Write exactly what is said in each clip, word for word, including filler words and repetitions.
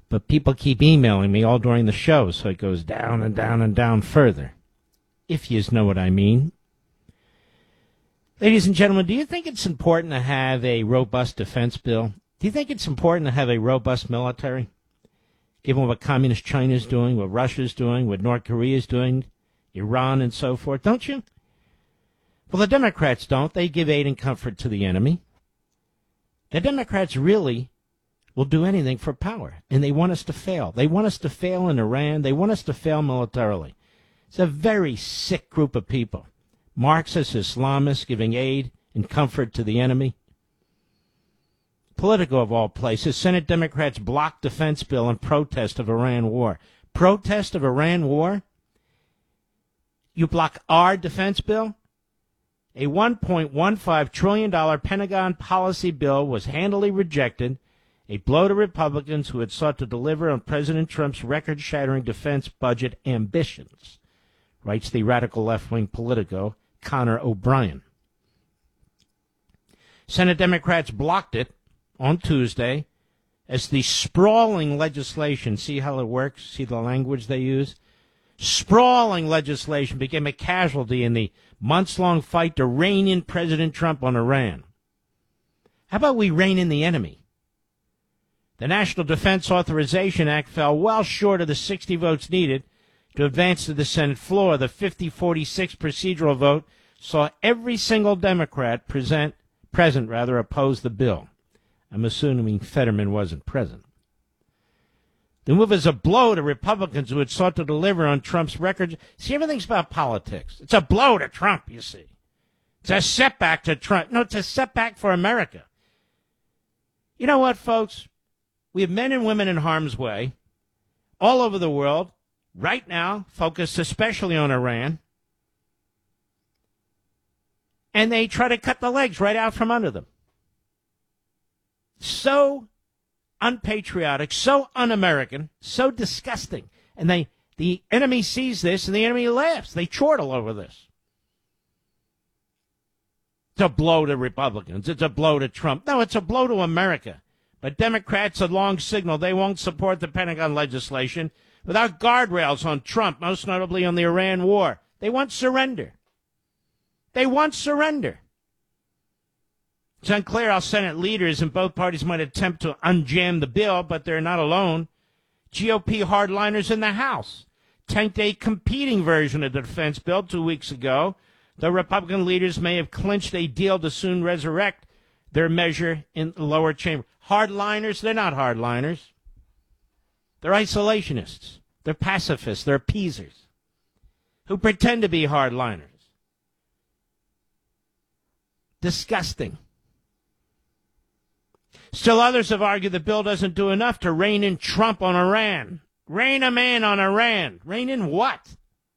But people keep emailing me all during the show, so it goes down and down and down further, if you know what I mean. Ladies and gentlemen, do you think it's important to have a robust defense bill? Do you think it's important to have a robust military? Given what communist China is doing, what Russia is doing, what North Korea is doing, Iran and so forth, don't you? Well, the Democrats don't. They give aid and comfort to the enemy. The Democrats really will do anything for power, and they want us to fail. They want us to fail in Iran. They want us to fail militarily. It's a very sick group of people. Marxist Islamists giving aid and comfort to the enemy. Politico, of all places, Senate Democrats blocked defense bill in protest of Iran war. Protest of Iran war? You block our defense bill? A one point one five trillion dollars Pentagon policy bill was handily rejected, a blow to Republicans who had sought to deliver on President Trump's record-shattering defense budget ambitions, writes the radical left-wing Politico, Connor O'Brien. Senate Democrats blocked it on Tuesday as the sprawling legislation, see how it works, see the language they use? Sprawling legislation became a casualty in the months-long fight to rein in President Trump on Iran. How about we rein in the enemy? The National Defense Authorization Act fell well short of the sixty votes needed to advance to the Senate floor. The fifty forty-six procedural vote saw every single Democrat present, present rather, oppose the bill. I'm assuming Fetterman wasn't present. The move is a blow to Republicans who had sought to deliver on Trump's record. See, everything's about politics. It's a blow to Trump, you see. It's a setback to Trump. No, it's a setback for America. You know what, folks? We have men and women in harm's way all over the world right now, focused especially on Iran. And they try to cut the legs right out from under them. So unpatriotic, so un-American, so disgusting. And they, the enemy sees this and the enemy laughs. They chortle over this. It's a blow to Republicans. It's a blow to Trump. No, it's a blow to America. But Democrats had long signaled they won't support the Pentagon legislation without guardrails on Trump, most notably on the Iran war. They want surrender. They want surrender. It's unclear how Senate leaders in both parties might attempt to unjam the bill, but they're not alone. G O P hardliners in the House tanked a competing version of the defense bill two weeks ago. The Republican leaders may have clinched a deal to soon resurrect their measure in the lower chamber. Hardliners, they're not hardliners. They're isolationists. They're pacifists. They're appeasers who pretend to be hardliners. Disgusting. Still others have argued the bill doesn't do enough to rein in Trump on Iran. Rein him in on Iran. Rein in what?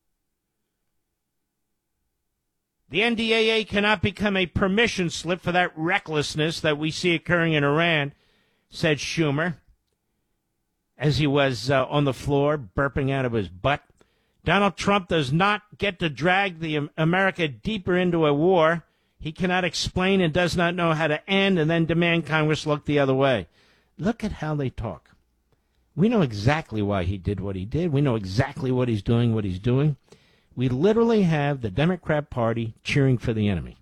The N D A A cannot become a permission slip for that recklessness that we see occurring in Iran, said Schumer, as he was uh, on the floor burping out of his butt. Donald Trump does not get to drag the America deeper into a war he cannot explain and does not know how to end, and then demand Congress look the other way. Look at how they talk. We know exactly why he did what he did. We know exactly what he's doing, what he's doing. We literally have the Democrat Party cheering for the enemy.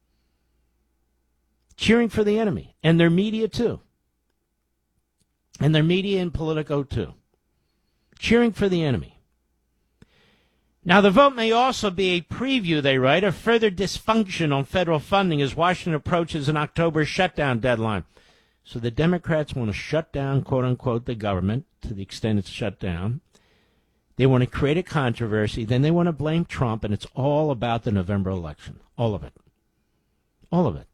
Cheering for the enemy. And their media, too. And their media and Politico, too. Cheering for the enemy. Now, the vote may also be a preview, they write, of further dysfunction on federal funding as Washington approaches an October shutdown deadline. So the Democrats want to shut down, quote-unquote, the government to the extent it's shut down. They want to create a controversy. Then they want to blame Trump, and it's all about the November election. All of it. All of it.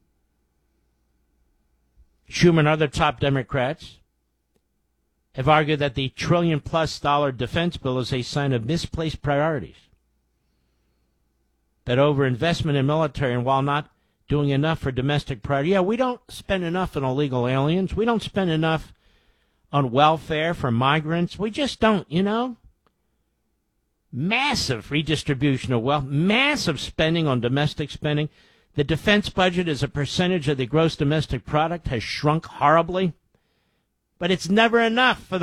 Schumer and other top Democrats have argued that the trillion-plus dollar defense bill is a sign of misplaced priorities. That overinvestment in military, and while not doing enough for domestic priority, yeah, we don't spend enough on illegal aliens. We don't spend enough on welfare for migrants. We just don't, you know. Massive redistribution of wealth, massive spending on domestic spending. The defense budget as a percentage of the gross domestic product has shrunk horribly. But it's never enough for the